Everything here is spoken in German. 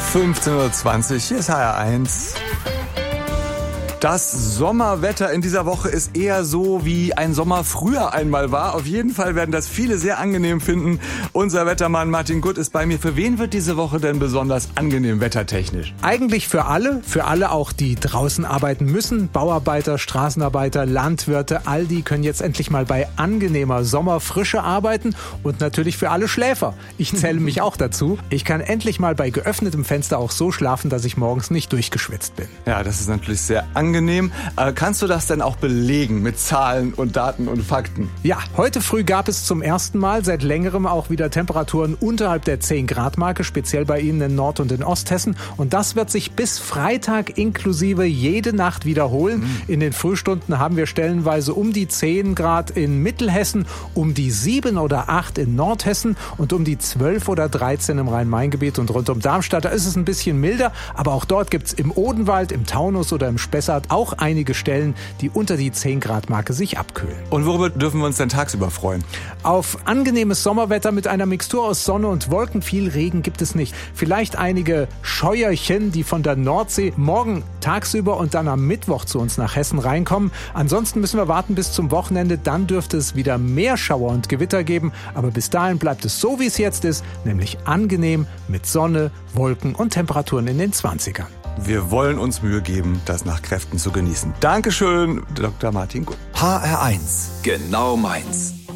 15:20 Uhr, hier ist HR1. Das Sommerwetter in dieser Woche ist eher so, wie ein Sommer früher einmal war. Auf jeden Fall werden das viele sehr angenehm finden. Unser Wettermann Martin Gutt ist bei mir. Für wen wird diese Woche denn besonders angenehm wettertechnisch? Eigentlich für alle auch, die draußen arbeiten müssen. Bauarbeiter, Straßenarbeiter, Landwirte, all die können jetzt endlich mal bei angenehmer Sommerfrische arbeiten. Und natürlich für alle Schläfer. Ich zähle mich auch dazu. Ich kann endlich mal bei geöffnetem Fenster auch so schlafen, dass ich morgens nicht durchgeschwitzt bin. Ja, das ist natürlich sehr angenehm. Kannst du das denn auch belegen mit Zahlen und Daten und Fakten? Ja, heute früh gab es zum ersten Mal seit längerem auch wieder Temperaturen unterhalb der 10-Grad-Marke, speziell bei Ihnen in Nord- und in Osthessen. Und das wird sich bis Freitag inklusive jede Nacht wiederholen. In den Frühstunden haben wir stellenweise um die 10 Grad in Mittelhessen, um die 7 oder 8 in Nordhessen und um die 12 oder 13 im Rhein-Main-Gebiet und rund um Darmstadt. Da ist es ein bisschen milder, aber auch dort gibt es im Odenwald, im Taunus oder im Spessart auch einige Stellen, die unter die 10-Grad-Marke sich abkühlen. Und worüber dürfen wir uns denn tagsüber freuen? Auf angenehmes Sommerwetter mit einer Mixtur aus Sonne und Wolken. Viel Regen gibt es nicht. Vielleicht einige Scheuerchen, die von der Nordsee morgen tagsüber und dann am Mittwoch zu uns nach Hessen reinkommen. Ansonsten müssen wir warten bis zum Wochenende. Dann dürfte es wieder mehr Schauer und Gewitter geben. Aber bis dahin bleibt es so, wie es jetzt ist, nämlich angenehm mit Sonne, Wolken und Temperaturen in den 20ern. Wir wollen uns Mühe geben, das nach Kräften zu genießen. Dankeschön, Dr. Martin Gutt. HR1, genau meins.